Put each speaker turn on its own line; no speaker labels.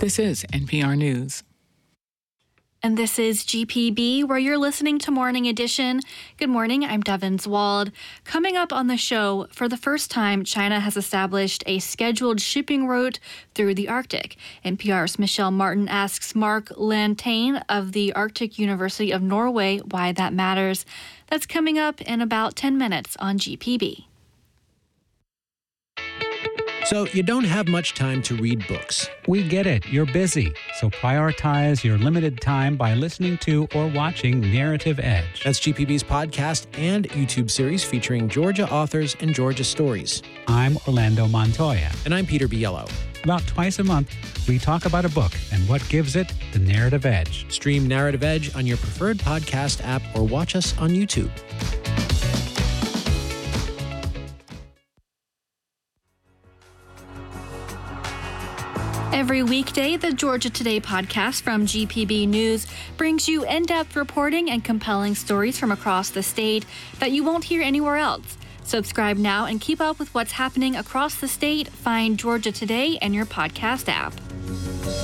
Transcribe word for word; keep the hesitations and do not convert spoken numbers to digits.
This is N P R News.
And this is G P B, where you're listening to Morning Edition. Good morning, I'm Devin Zwald. Coming up on the show, for the first time, China has established a scheduled shipping route through the Arctic. N P R's Michelle Martin asks Mark Lantane of the Arctic University of Norway why that matters. That's coming up in about ten minutes on G P B.
So you don't have much time to read books.
We get it. You're busy. So prioritize your limited time by listening to or watching Narrative Edge.
That's G P B's podcast and YouTube series featuring Georgia authors and Georgia stories.
I'm Orlando Montoya.
And I'm Peter Biello.
About twice a month, we talk about a book and what gives it the narrative edge.
Stream Narrative Edge on your preferred podcast app or watch us on YouTube.
Every weekday, the Georgia Today podcast from G P B News brings you in-depth reporting and compelling stories from across the state that you won't hear anywhere else. Subscribe now and keep up with what's happening across the state. Find Georgia Today in your podcast app.